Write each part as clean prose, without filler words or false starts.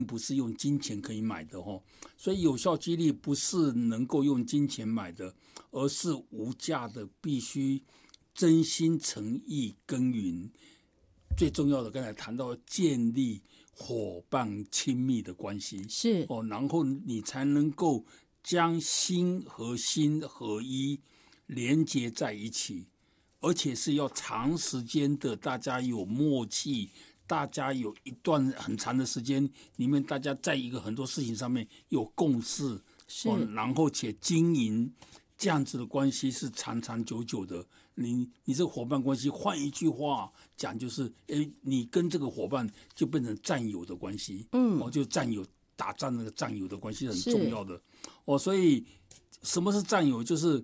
不是用金钱可以买的哦，所以有效激励不是能够用金钱买的，而是无价的，必须真心诚意耕耘。最重要的，刚才谈到建立伙伴亲密的关系， 是哦，然后你才能够将心和心合一连接在一起，而且是要长时间的，大家有默契，大家有一段很长的时间里面，大家在一个很多事情上面有共识， 是、 然后且经营这样子的关系是长长久久的。你这个伙伴关系，换一句话讲就是，你跟这个伙伴就变成战友的关系，就战友打仗那个战友的关系很重要的，所以什么是战友？就是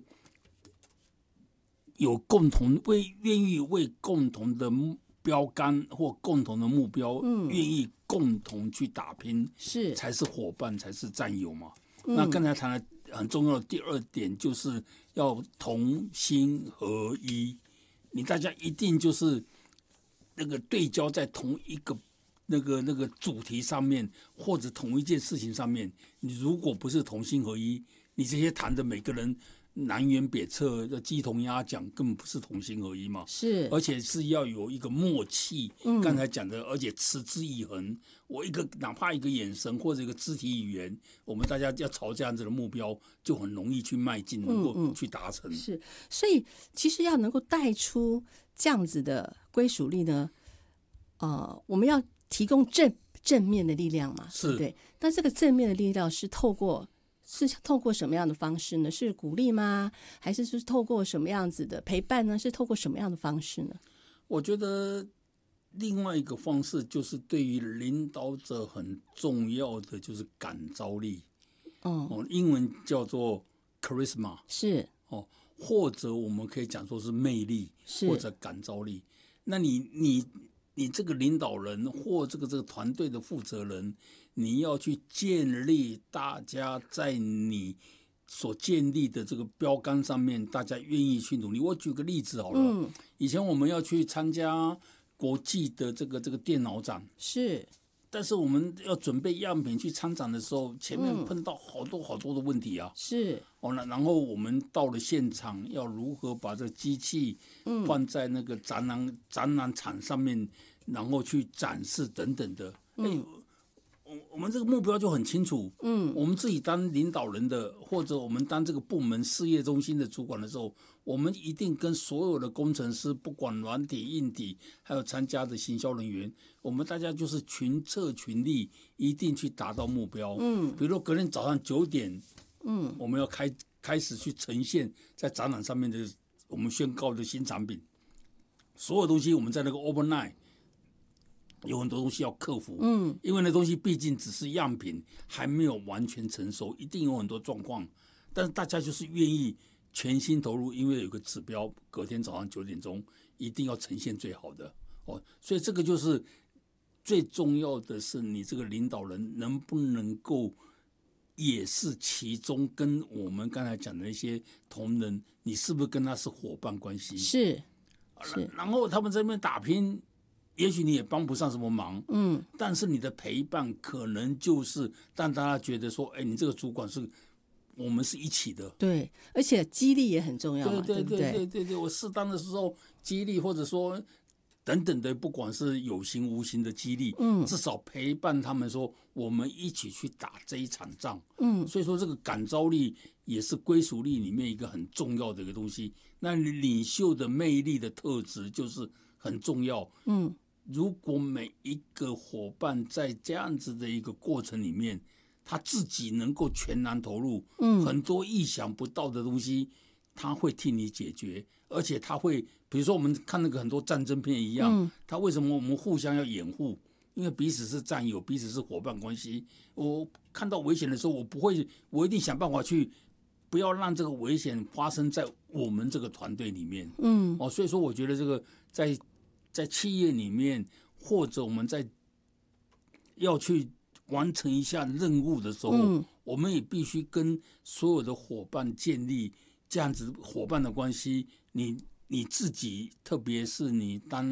有共同愿意为共同的标杆或共同的目标，愿意共同去打拼，才是伙伴，才是战友嘛。那刚才谈了很重要的第二点，就是要同心合一。你大家一定就是那个对焦在同一个那个主题上面，或者同一件事情上面。你如果不是同心合一，你这些谈的每个人南辕北辙的鸡同鸭讲，根本不是同心合一嘛。 是， 而且是要有一个默契。刚才讲的，而且持之以恒。我哪怕一个眼神或者一个肢体语言，我们大家要朝这样子的目标，就很容易去迈进，能够去达成。 是，所以其实要能够带出这样子的归属力呢，我们要提供正面的力量嘛， 是对。那这个正面的力量是透过什么样的方式呢？是鼓励吗？还是透过什么样子的陪伴呢？是透过什么样的方式呢？ 我觉得另外一个方式就是对于领导者很重要的就是感召力，英文叫做 charisma， 是或者我们可以讲说是魅力，或者感召力。那你这个领导人或这个团队的负责人，你要去建立大家在你所建立的这个标杆上面，大家愿意去努力。我举个例子好了，以前我们要去参加国际的这个电脑展， 是， 但是我们要准备样品去参展的时候，前面碰到好多的问题啊。 是然后我们到了现场，要如何把这个机器放在那个展览场上面，然后去展示等等的。我们这个目标就很清楚。我们自己当领导人的，或者我们当这个部门事业中心的主管的时候，我们一定跟所有的工程师，不管软体硬体，还有参加的行销人员，我们大家就是群策群力，一定去达到目标。比如说隔天早上9点，我们要开始去呈现在展览上面的我们宣告的新产品，所有东西我们在那个 overnight。有很多东西要克服，因为那东西毕竟只是样品，还没有完全成熟，一定有很多状况。但是大家就是愿意全心投入，因为有个指标，隔天早上9点钟一定要呈现最好的所以这个就是最重要的是，你这个领导人能不能够也是其中跟我们刚才讲的一些同仁，你是不是跟他是伙伴关系？ 是， 然后他们这边打拼。也许你也帮不上什么忙，但是你的陪伴可能就是让大家觉得说，你这个主管是我们是一起的， 对，而且激励也很重要嘛，对不对？ 对，我适当的时候激励，或者说等等的，不管是有形无形的激励，至少陪伴他们说，我们一起去打这一场仗，所以说这个感召力也是归属力里面一个很重要的一个东西。那领袖的魅力的特质就是很重要，如果每一个伙伴在这样子的一个过程里面，他自己能够全然投入，很多意想不到的东西，他会替你解决，而且他会，比如说我们看那个很多战争片一样，他为什么我们互相要掩护？因为彼此是战友，彼此是伙伴关系。我看到危险的时候，我一定想办法去，不要让这个危险发生在我们这个团队里面。所以说我觉得这个在企业里面，或者我们在要去完成一下任务的时候，我们也必须跟所有的伙伴建立这样子伙伴的关系。你自己，特别是你当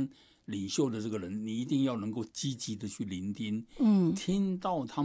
领袖的这个人，你一定要能够积极的去聆听，听到他们